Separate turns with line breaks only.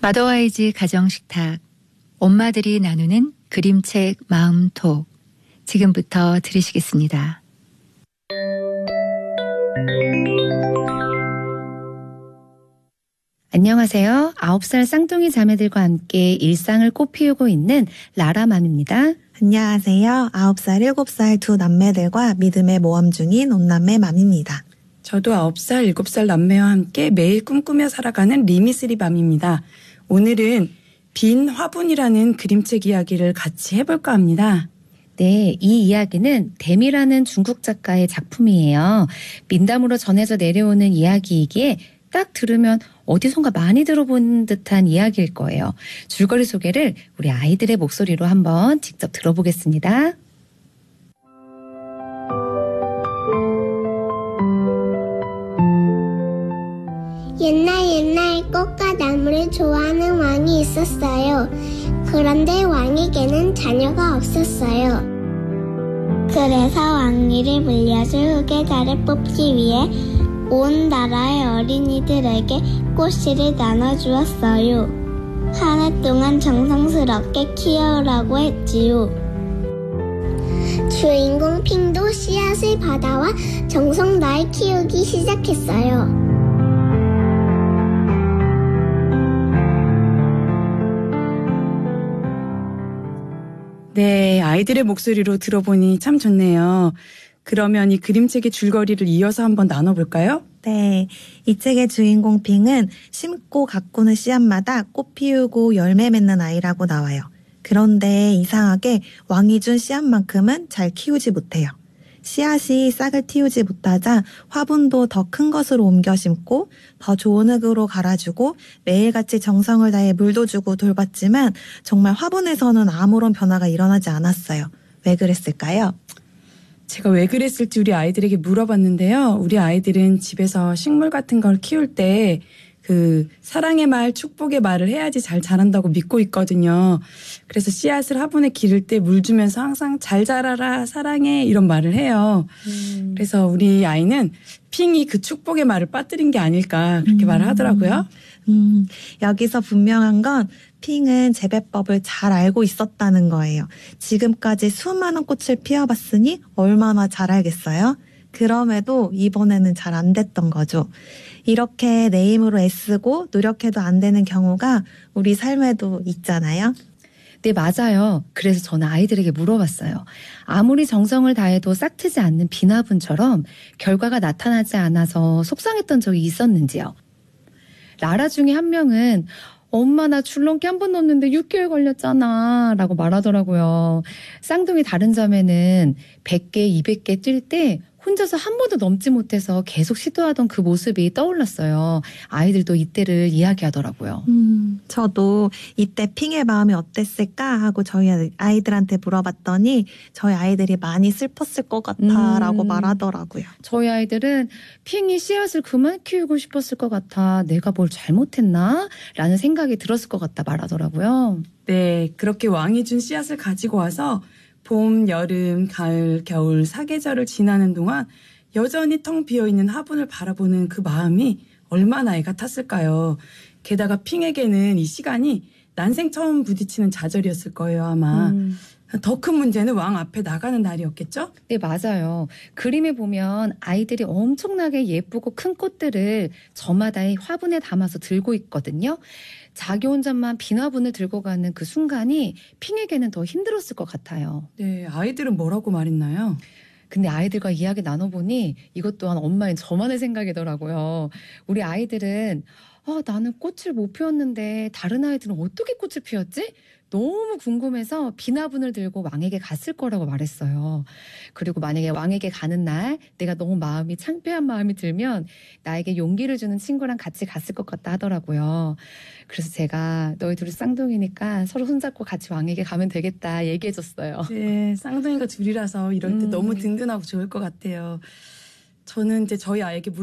마더와이즈 가정식탁, 엄마들이 나누는 그림책 마음톡, 지금부터 들으시겠습니다. 안녕하세요. 9살 쌍둥이 자매들과 함께 일상을 꽃피우고 있는 라라맘입니다.
안녕하세요. 9살, 7살 두 남매들과 믿음의 모험 중인 온남매 맘입니다.
저도 9살, 7살 남매와 함께 매일 꿈꾸며 살아가는 리미스리 맘입니다. 오늘은 빈 화분이라는 그림책 이야기를 같이 해볼까 합니다.
네, 이 이야기는 댐이라는 중국 작가의 작품이에요. 민담으로 전해져 내려오는 이야기이기에 딱 들으면 어디선가 많이 들어본 듯한 이야기일 거예요. 줄거리 소개를 우리 아이들의 목소리로 한번 직접 들어보겠습니다.
옛날 꽃과 나무를 좋아하는 왕이 있었어요. 그런데 왕에게는 자녀가 없었어요. 그래서 왕위를 물려줄 후계자를 뽑기 위해 온 나라의 어린이들에게 꽃씨를 나눠주었어요. 한 해 동안 정성스럽게 키워오라고 했지요. 주인공 핑도 씨앗을 받아와 정성 다해 키우기 시작했어요.
네, 아이들의 목소리로 들어보니 참 좋네요. 그러면 이 그림책의 줄거리를 이어서 한번 나눠볼까요?
네, 이 책의 주인공 핑은 심고 가꾸는 씨앗마다 꽃 피우고 열매 맺는 아이라고 나와요. 그런데 이상하게 왕이 준 씨앗만큼은 잘 키우지 못해요. 씨앗이 싹을 틔우지 못하자 화분도 더 큰 것으로 옮겨 심고 더 좋은 흙으로 갈아주고 매일같이 정성을 다해 물도 주고 돌봤지만 정말 화분에서는 아무런 변화가 일어나지 않았어요. 왜 그랬을까요?
제가 왜 그랬을지 우리 아이들에게 물어봤는데요. 우리 아이들은 집에서 식물 같은 걸 키울 때 그 사랑의 말, 축복의 말을 해야지 잘 자란다고 믿고 있거든요. 그래서 씨앗을 화분에 기를 때 물 주면서 항상 잘 자라라, 사랑해 이런 말을 해요. 그래서 우리 아이는 핑이 그 축복의 말을 빠뜨린 게 아닐까 그렇게 말을 하더라고요.
여기서 분명한 건 핑은 재배법을 잘 알고 있었다는 거예요. 지금까지 수많은 꽃을 피워봤으니 얼마나 잘 알겠어요? 그럼에도 이번에는 잘 안 됐던 거죠. 이렇게 내 힘으로 애쓰고 노력해도 안 되는 경우가 우리 삶에도 있잖아요.
네, 맞아요. 그래서 저는 아이들에게 물어봤어요. 아무리 정성을 다해도 싹트지 않는 빈 화분처럼 결과가 나타나지 않아서 속상했던 적이 있었는지요. 라라 중에 한 명은 엄마 나 줄넘기 한 번 넣었는데 6개월 걸렸잖아 라고 말하더라고요. 쌍둥이 다른 자매는 100개, 200개 뛸 때 혼자서 한 번도 넘지 못해서 계속 시도하던 그 모습이 떠올랐어요. 아이들도 이때를 이야기하더라고요.
저도 이때 핑의 마음이 어땠을까 하고 저희 아이들한테 물어봤더니 저희 아이들이 많이 슬펐을 것 같아라고 말하더라고요.
저희 아이들은 핑이 씨앗을 그만 키우고 싶었을 것 같아. 내가 뭘 잘못했나? 라는 생각이 들었을 것 같다 말하더라고요.
네, 그렇게 왕이 준 씨앗을 가지고 와서 봄, 여름, 가을, 겨울, 사계절을 지나는 동안 여전히 텅 비어있는 화분을 바라보는 그 마음이 얼마나 애가 탔을까요? 게다가 핑에게는 이 시간이 난생 처음 부딪히는 좌절이었을 거예요, 아마. 더 큰 문제는 왕 앞에 나가는 날이었겠죠?
네, 맞아요. 그림에 보면 아이들이 엄청나게 예쁘고 큰 꽃들을 저마다의 화분에 담아서 들고 있거든요. 자기 혼자만 빈 화분을 들고 가는 그 순간이 핑에게는 더 힘들었을 것 같아요.
네, 아이들은 뭐라고 말했나요?
근데 아이들과 이야기 나눠보니 이것 또한 엄마인 저만의 생각이더라고요. 우리 아이들은 나는 꽃을 못 피웠는데 다른 아이들은 어떻게 꽃을 피웠지? 너무 궁금해서 빈 화분을 들고 왕에게 갔을 거라고 말했어요. 그리고 만약에 왕에게 가는 날 내가 너무 마음이 창피한 마음이 들면 나에게 용기를 주는 친구랑 같이 갔을 것 같다 하더라고요. 그래서 제가 너희 둘이 쌍둥이니까 서로 손잡고 같이 왕에게 가면 되겠다 얘기해줬어요.
네, 쌍둥이가 둘이라서 이럴 때 너무 든든하고 좋을 것 같아요. 저는 이제 저희 아이에게